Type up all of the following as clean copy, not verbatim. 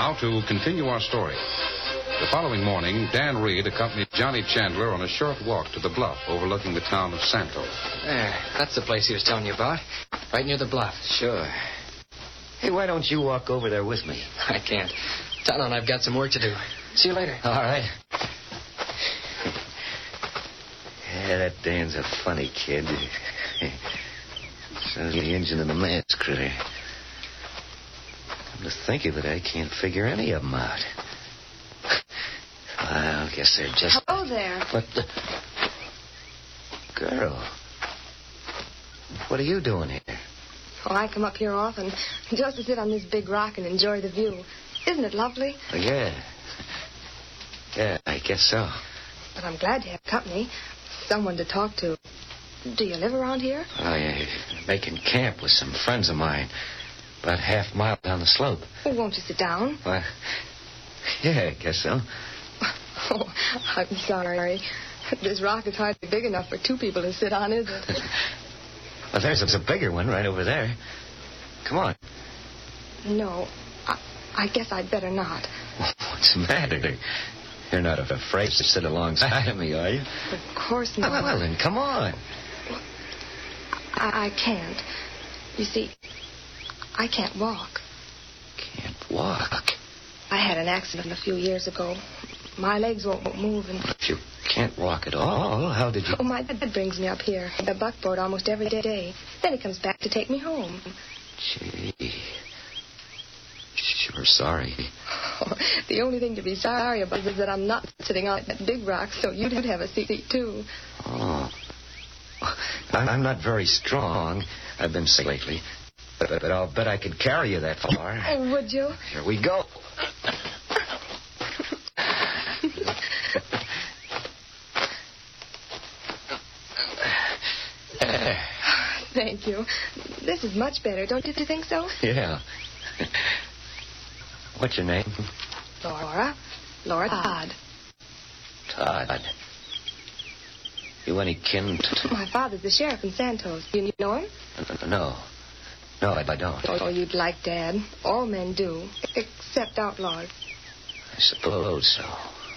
Now, to continue our story. The following morning, Dan Reed accompanied Johnny Chandler on a short walk to the bluff overlooking the town of Santos. That's the place he was telling you about. Right near the bluff. Sure. Hey, why don't you walk over there with me? I can't. Tonto and I've got some work to do. See you later. All right. Yeah, that Dan's a funny kid. So's the engine of the man's critter. Come to think of it, I can't figure any of them out. I guess they're just... Hello there. What the... Girl. What are you doing here? Oh, I come up here often just to sit on this big rock and enjoy the view. Isn't it lovely? Oh, yeah. Yeah, I guess so. But I'm glad to have company. Someone to talk to. Do you live around here? I'm making camp with some friends of mine. About half a mile down the slope. Oh, won't you sit down? Well, yeah, I guess so. Oh, I'm sorry. This rock is hardly big enough for two people to sit on, is it? Well, there's a bigger one right over there. Come on. No, I guess I'd better not. What's the matter? You're not afraid to sit alongside of me, are you? Of course not. Well, then, come on. I can't. You see, I can't walk. Can't walk? I had an accident a few years ago. My legs won't move and... If you can't walk at all, how did you... Oh, my dad brings me up here, the buckboard, almost every day. Then he comes back to take me home. Gee. Sure sorry. Oh, the only thing to be sorry about is that I'm not sitting on that big rock, so you'd have a seat, too. Oh. I'm not very strong. I've been sick lately. But I'll bet I could carry you that far. Oh, would you? Here we go. Thank you. This is much better, don't you think so? Yeah. What's your name? Laura. Laura Todd. Todd. You any kin to... My father's the sheriff in Santos. You know him? No. No, I don't. Oh, you'd like Dad. All men do, except outlaws. I suppose so.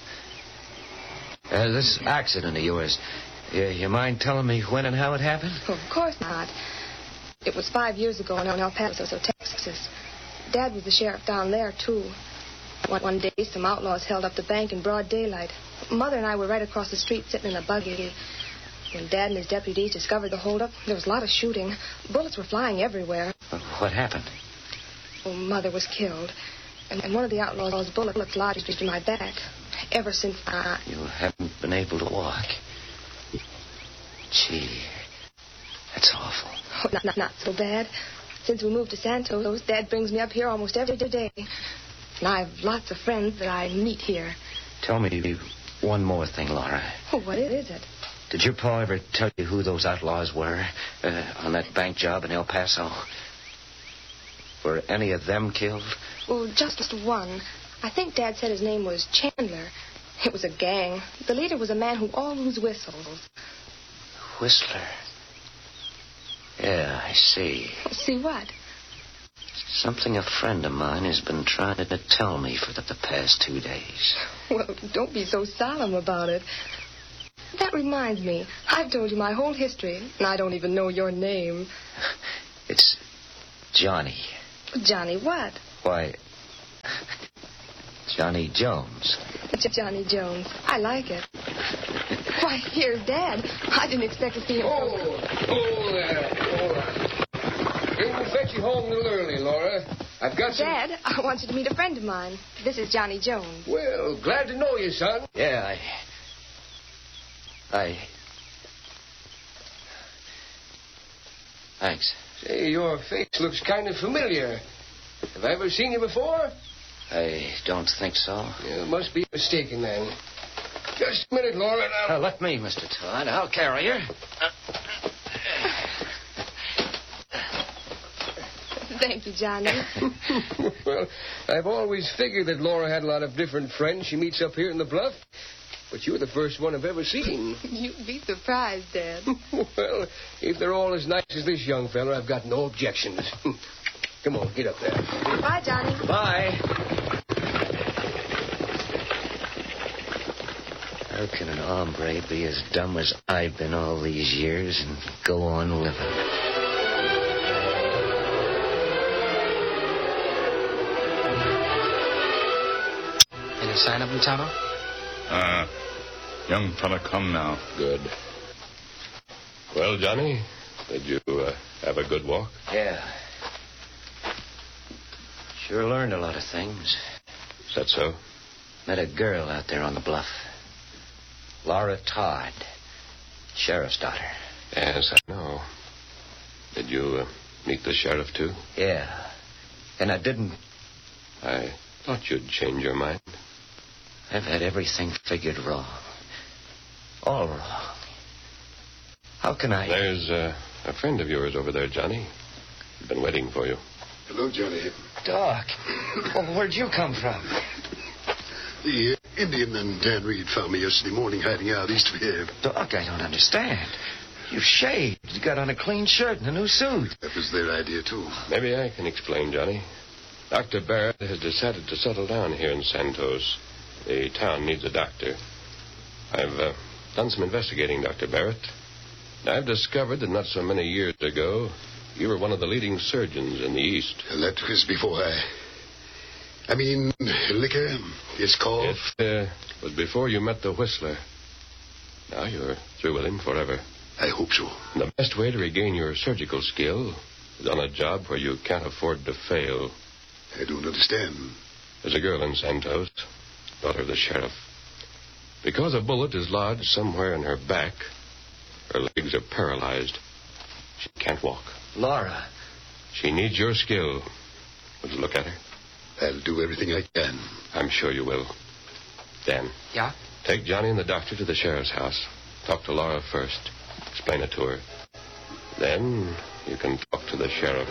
This accident of yours, you mind telling me when and how it happened? Of course not. It was 5 years ago in El Paso, Texas. Dad was the sheriff down there, too. One day, some outlaws held up the bank in broad daylight. Mother and I were right across the street sitting in a buggy. When Dad and his deputies discovered the holdup, there was a lot of shooting. Bullets were flying everywhere. What happened? Oh, Mother was killed. And one of the outlaws' bullets lodged in my back. Ever since You haven't been able to walk. Gee, that's awful. Oh, not so bad. Since we moved to Santos, Dad brings me up here almost every day. And I have lots of friends that I meet here. Tell me one more thing, Laura. Oh, what is it? Did your pa ever tell you who those outlaws were on that bank job in El Paso? Were any of them killed? Oh, just one. I think Dad said his name was Chandler. It was a gang. The leader was a man who always whistles. Whistler. Yeah, I see. See what? Something a friend of mine has been trying to tell me for the past 2 days. Well, don't be so solemn about it. That reminds me. I've told you my whole history, and I don't even know your name. It's Johnny. Johnny what? Why, Johnny Jones. Johnny Jones. I like it. Why, here's Dad. I didn't expect to see him. Oh there. We'll fetch you home a little early, Laura. I've got some... Dad, I want you to meet a friend of mine. This is Johnny Jones. Well, glad to know you, son. Yeah, Thanks. Say, your face looks kind of familiar. Have I ever seen you before? I don't think so. You must be mistaken, then. Just a minute, Laura. Now... Let me, Mr. Todd. I'll carry her. Thank you, Johnny. Well, I've always figured that Laura had a lot of different friends she meets up here in the bluff. But you're the first one I've ever seen. You'd be surprised, Dad. Well, if they're all as nice as this young fella, I've got no objections. Come on, get up there. Bye, Johnny. Bye. How can an hombre be as dumb as I've been all these years and go on living? Any sign of him, Tonto? Young fella come now. Good. Well, Johnny, did you have a good walk? Yeah. Sure learned a lot of things. Is that so? Met a girl out there on the bluff. Laura Todd. Sheriff's daughter. Yes, I know. Did you meet the sheriff, too? Yeah. And I didn't... I thought you'd change your mind. I've had everything figured wrong. All wrong. How can I... There's a friend of yours over there, Johnny. Been waiting for you. Hello, Johnny. Doc. Well, where'd you come from? The Indian and Dan Reed found me yesterday morning hiding out east of here. Doc, I don't understand. You shaved. You got on a clean shirt and a new suit. That was their idea, too. Maybe I can explain, Johnny. Dr. Barrett has decided to settle down here in Santos. The town needs a doctor. I've done some investigating, Dr. Barrett. I've discovered that not so many years ago, you were one of the leading surgeons in the East. That was before liquor, his cough. It was before you met the Whistler. Now you're through with him forever. I hope so. And the best way to regain your surgical skill is on a job where you can't afford to fail. I don't understand. There's a girl in Santos, daughter of the sheriff. Because a bullet is lodged somewhere in her back, her legs are paralyzed. She can't walk. Laura. She needs your skill. Would you look at her? I'll do everything I can. I'm sure you will. Dan. Yeah? Take Johnny and the doctor to the sheriff's house. Talk to Laura first. Explain it to her. Then you can talk to the sheriff.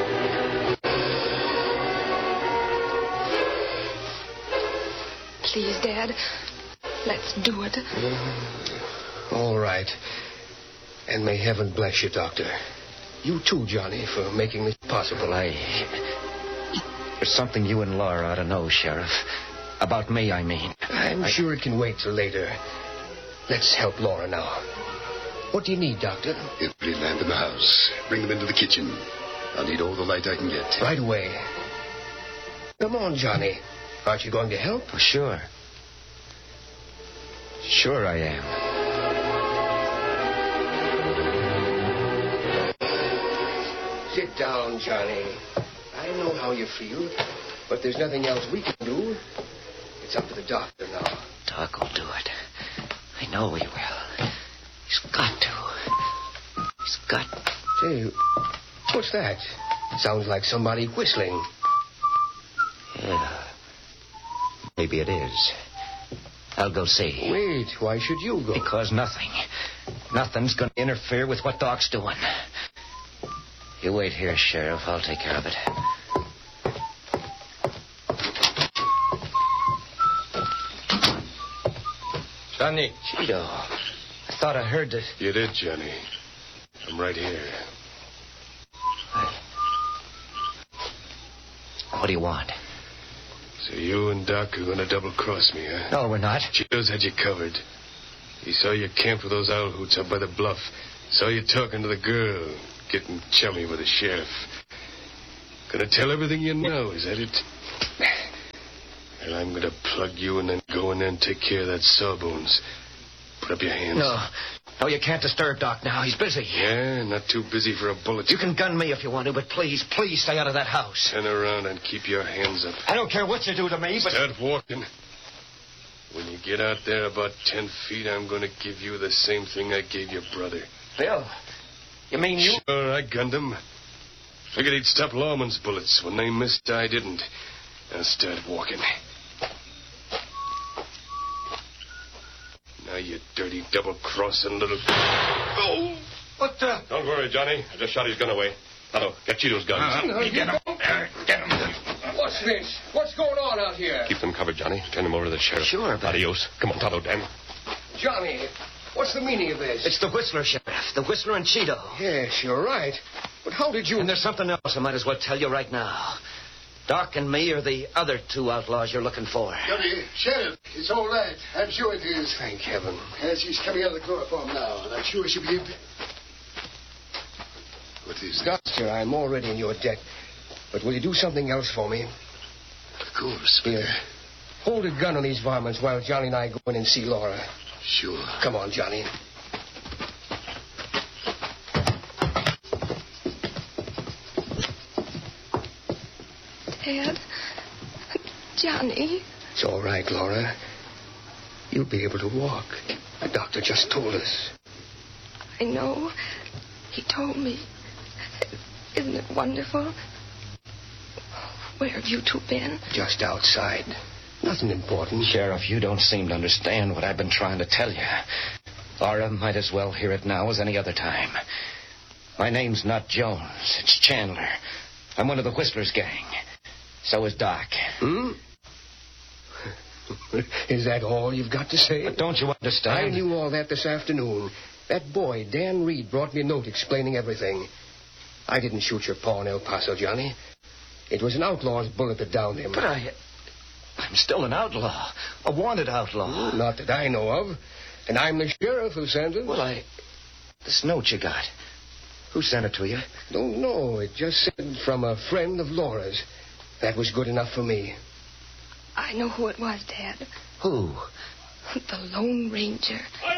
Please, Dad. Let's do it. All right. And may heaven bless you, Doctor. You too, Johnny, for making this possible. There's something you and Laura ought to know, Sheriff. About me, I mean. I'm sure it can wait till later. Let's help Laura now. What do you need, Doctor? Every lamp in the house. Bring them into the kitchen. I'll need all the light I can get. Right away. Come on, Johnny. Aren't you going to help? Oh, sure. Sure I am. Sit down, Johnny. I know how you feel, but there's nothing else we can do. It's up to the doctor now. Doc will do it. I know he will. He's got to. He's got... Say, what's that? Sounds like somebody whistling. Yeah. Maybe it is. I'll go see. Wait, why should you go? Because nothing's going to interfere with what Doc's doing. You wait here, Sheriff. I'll take care of it. Johnny. Cheeto. I thought I heard that... You did, Johnny. I'm right here. What do you want? So you and Doc are going to double-cross me, huh? No, we're not. Cheeto's had you covered. He saw you camped with those owl hoots up by the bluff. Saw you talking to the girl, getting chummy with the sheriff. Gonna tell everything you know, is that it? Well, I'm gonna plug you and then go in there and take care of that Sawbones. Put up your hands. No, you can't disturb Doc now. He's busy. Yeah, not too busy for a bullet. You can gun me if you want to, but please stay out of that house. Turn around and keep your hands up. I don't care what you do to me, but... Start walking. When you get out there about 10 feet, I'm going to give you the same thing I gave your brother. Bill, you mean you... Sure, I gunned him. Figured he'd stop Lawman's bullets. When they missed, I didn't. Now start walking. Now, you dirty double-crossing little... Oh! What the... Don't worry, Johnny. I just shot his gun away. Otto, get Cheeto's guns. Get him. Get him. What's this? What's going on out here? Keep them covered, Johnny. Turn them over to the sheriff. Sure, but... Adios. Come on, Tonto, Dan. Johnny, what's the meaning of this? It's the Whistler, Sheriff. The Whistler and Cheeto. Yes, you're right. But how did you... And there's something else I might as well tell you right now. Doc and me are the other two outlaws you're looking for. Johnny, Sheriff, it's all right. I'm sure it is. Thank heaven. Yes, she's coming out of the chloroform now, and I'm sure she'll be... What is that? Doctor, I'm already in your debt. But will you do something else for me? Of course. Here. Hold a gun on these varmints while Johnny and I go in and see Laura. Sure. Come on, Johnny. Dad. Johnny. It's all right, Laura. You'll be able to walk. The doctor just told us. I know. He told me. Isn't it wonderful? Where have you two been? Just outside. Nothing important. Sheriff, you don't seem to understand what I've been trying to tell you. Laura might as well hear it now as any other time. My name's not Jones. It's Chandler. I'm one of the Whistlers' gang. So is Doc. Hmm? Is that all you've got to say? But don't you understand? I knew all that this afternoon. That boy, Dan Reed, brought me a note explaining everything. I didn't shoot your paw in El Paso, Johnny. It was an outlaw's bullet that downed him. But I'm still an outlaw. A wanted outlaw. Not that I know of. And I'm the sheriff who sent it. Well, this note you got. Who sent it to you? Don't know. It just said from a friend of Laura's. That was good enough for me. I know who it was, Dad. Who? The Lone Ranger.